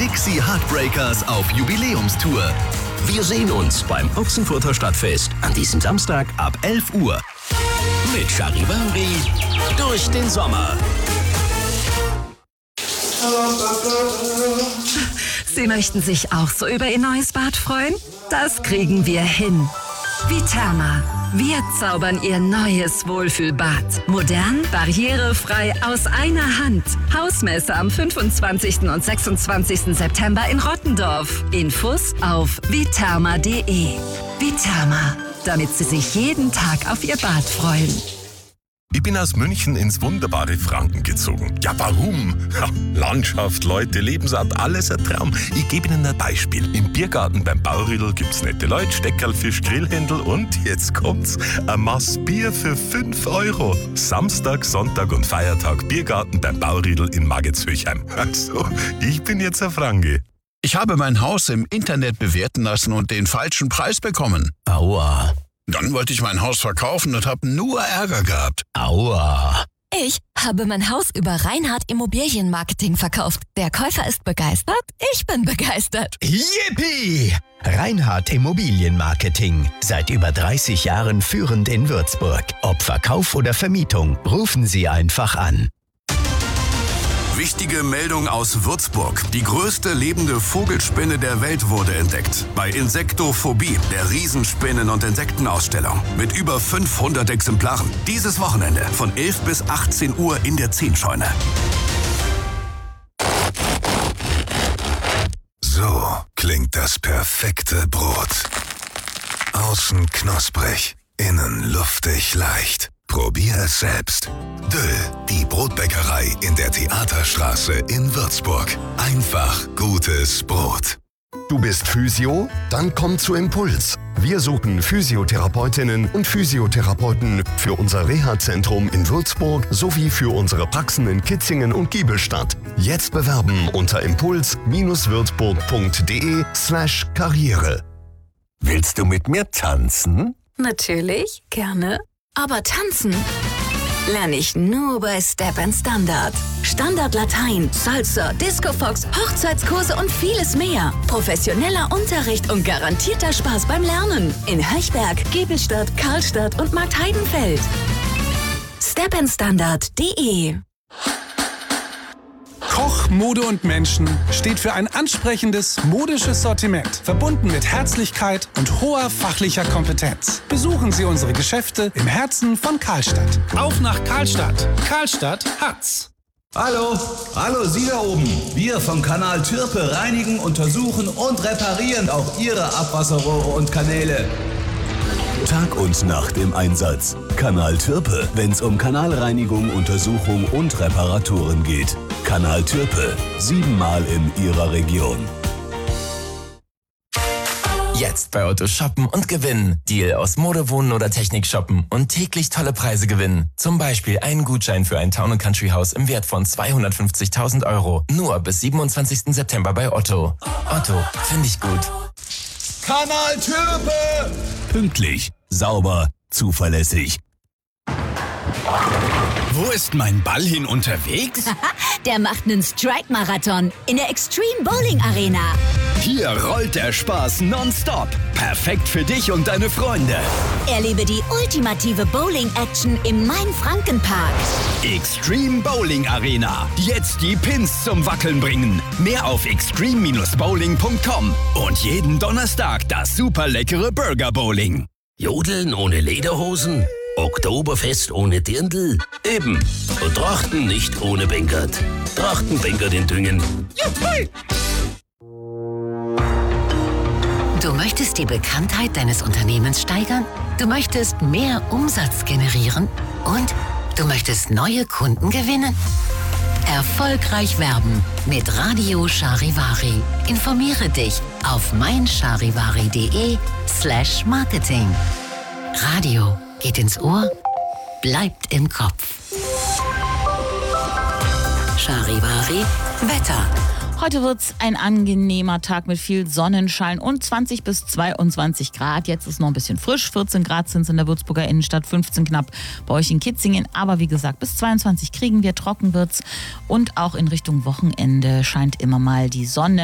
Dixie Heartbreakers auf Jubiläumstour. Wir sehen uns beim Ochsenfurter Stadtfest an diesem Samstag ab 11 Uhr. Mit Charivari durch den Sommer. Sie möchten sich auch so über Ihr neues Bad freuen? Das kriegen wir hin. Viterma. Wir zaubern Ihr neues Wohlfühlbad. Modern, barrierefrei, aus einer Hand. Hausmesse am 25. und 26. September in Rottendorf. Infos auf viterma.de. Viterma, damit Sie sich jeden Tag auf Ihr Bad freuen. Ich bin aus München ins wunderbare Franken gezogen. Ja, warum? Ja, Landschaft, Leute, Lebensart, alles ein Traum. Ich gebe Ihnen ein Beispiel. Im Biergarten beim Baurüdel gibt's nette Leute, Steckerl, Fisch, Grillhändel und jetzt kommt's, ein Maß Bier für 5 €. Samstag, Sonntag und Feiertag Biergarten beim Baurüdel in Maggetshöchheim. Also, ich bin jetzt ein Franke. Ich habe mein Haus im Internet bewerten lassen und den falschen Preis bekommen. Aua. Dann wollte ich mein Haus verkaufen und habe nur Ärger gehabt. Aua. Ich habe mein Haus über Reinhardt Immobilienmarketing verkauft. Der Käufer ist begeistert, ich bin begeistert. Yippie! Reinhardt Immobilienmarketing. Seit über 30 Jahren führend in Würzburg. Ob Verkauf oder Vermietung, rufen Sie einfach an. Wichtige Meldung aus Würzburg. Die größte lebende Vogelspinne der Welt wurde entdeckt. Bei Insektophobie, der Riesenspinnen- und Insektenausstellung. Mit über 500 Exemplaren. Dieses Wochenende von 11 bis 18 Uhr in der Zehnscheune. So klingt das perfekte Brot. Außen knusprig, innen luftig leicht. Probier es selbst. Döll, die Brotbäckerei in der Theaterstraße in Würzburg. Einfach gutes Brot. Du bist Physio? Dann komm zu Impuls. Wir suchen Physiotherapeutinnen und Physiotherapeuten für unser Reha-Zentrum in Würzburg sowie für unsere Praxen in Kitzingen und Giebelstadt. Jetzt bewerben unter impuls-würzburg.de/Karriere. Willst du mit mir tanzen? Natürlich, gerne. Aber tanzen lerne ich nur bei Step & Standard. Standard Latein, Salsa, Disco Fox, Hochzeitskurse und vieles mehr. Professioneller Unterricht und garantierter Spaß beim Lernen. In Höchberg, Giebelstadt, Karlstadt und Marktheidenfeld. stepandstandard.de. Koch, Mode und Menschen steht für ein ansprechendes, modisches Sortiment, verbunden mit Herzlichkeit und hoher fachlicher Kompetenz. Besuchen Sie unsere Geschäfte im Herzen von Karlstadt. Auf nach Karlstadt. Karlstadt hat's. Hallo, Sie da oben. Wir vom Kanal Türpe reinigen, untersuchen und reparieren auch Ihre Abwasserrohre und Kanäle. Tag und Nacht im Einsatz. Kanal Türpe, wenn's um Kanalreinigung, Untersuchung und Reparaturen geht. Kanal Türpe, 7-mal in Ihrer Region. Jetzt bei Otto shoppen und gewinnen. Deal aus Mode, Wohnen oder Technik shoppen und täglich tolle Preise gewinnen. Zum Beispiel einen Gutschein für ein Town & Country Haus im Wert von 250.000 €. Nur bis 27. September bei Otto. Otto, finde ich gut. Kanal Türpe! Pünktlich, sauber, zuverlässig. Wo ist mein Ball hin unterwegs? Der macht einen Strike-Marathon in der Extreme Bowling Arena. Hier rollt der Spaß nonstop. Perfekt für dich und deine Freunde. Erlebe die ultimative Bowling-Action im Main-Franken-Park. Extreme Bowling Arena. Jetzt die Pins zum Wackeln bringen. Mehr auf extreme-bowling.com. Und jeden Donnerstag das super leckere Burger Bowling. Jodeln ohne Lederhosen? Oktoberfest ohne Dirndl? Eben. Und Trachten nicht ohne Bengert. Trachten Bengert in Düngen. Juppie! Du möchtest die Bekanntheit deines Unternehmens steigern? Du möchtest mehr Umsatz generieren? Und du möchtest neue Kunden gewinnen? Erfolgreich werben mit Radio Charivari. Informiere dich auf meincharivari.de/Marketing. Radio geht ins Ohr, bleibt im Kopf. Charivari Wetter. Heute wird es ein angenehmer Tag mit viel Sonnenschein und 20 bis 22 Grad. Jetzt ist noch ein bisschen frisch. 14 Grad sind es in der Würzburger Innenstadt, 15 knapp bei euch in Kitzingen. Aber wie gesagt, bis 22 kriegen wir, trocken wird's. Und auch in Richtung Wochenende scheint immer mal die Sonne.